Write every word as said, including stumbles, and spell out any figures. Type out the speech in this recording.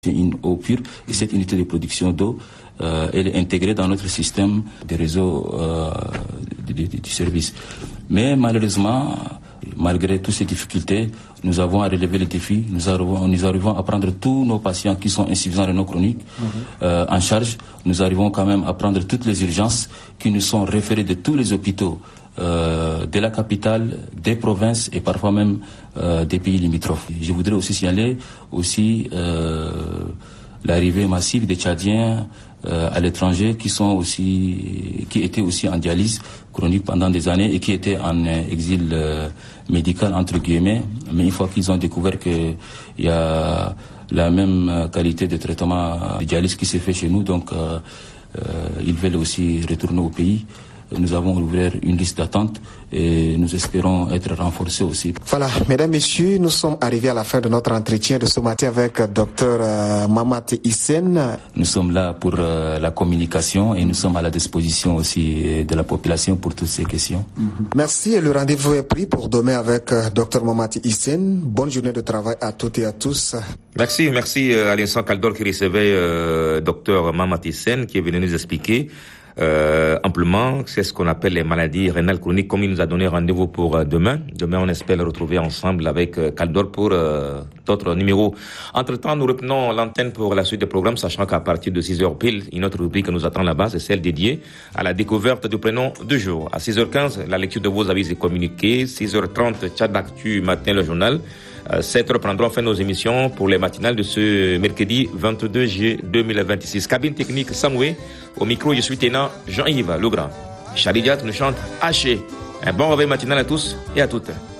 C'est une eau pure et cette unité de production d'eau, euh, elle est intégrée dans notre système de réseau euh, du, du, du service. Mais malheureusement, malgré toutes ces difficultés, nous avons à relever les défis. Nous arrivons, nous arrivons à prendre tous nos patients qui sont insuffisants rénaux chroniques mmh. euh, en charge. Nous arrivons quand même à prendre toutes les urgences qui nous sont référées de tous les hôpitaux euh, de la capitale, des provinces et parfois même euh, des pays limitrophes. Je voudrais aussi signaler aussi euh, l'arrivée massive des Tchadiens euh, à l'étranger qui sont aussi, qui étaient aussi en dialyse chronique pendant des années et qui étaient en euh, exil euh, médical entre guillemets. Mais une fois qu'ils ont découvert que il y a la même qualité de traitement de dialyse qui s'est fait chez nous, donc euh, euh, ils veulent aussi retourner au pays. Nous avons ouvert une liste d'attente et nous espérons être renforcés aussi. Voilà, mesdames, messieurs, nous sommes arrivés à la fin de notre entretien de ce matin avec Dr euh, Mamat Hissène. Nous sommes là pour euh, la communication et nous sommes à la disposition aussi de la population pour toutes ces questions. Mm-hmm. Merci et le rendez-vous est pris pour demain avec euh, Dr Mamat Hissène. Bonne journée de travail à toutes et à tous. Merci, merci euh, à l'instant Kaldor qui recevait euh, Dr Mamat Hissène qui est venu nous expliquer Euh, amplement, c'est ce qu'on appelle les maladies rénales chroniques, comme il nous a donné rendez-vous pour euh, demain. Demain, on espère le retrouver ensemble avec euh, Kaldor pour euh, d'autres numéros. Entre-temps, nous reprenons l'antenne pour la suite des programmes, sachant qu'à partir de six heures pile, une autre rubrique nous attend là-bas, c'est celle dédiée à la découverte du prénom du jour. À six heures quinze, la lecture de vos avis et communiqués. six heures trente, chat d'actu, matin le journal. Euh, sept heures prendront fin nos émissions pour les matinales de ce mercredi vingt-deux juillet deux mille vingt-six. Cabine technique Samoué. Au micro, je suis Ténant Jean-Yves Legrand. Charidiat nous chante Haché. Un bon réveil matinal à tous et à toutes.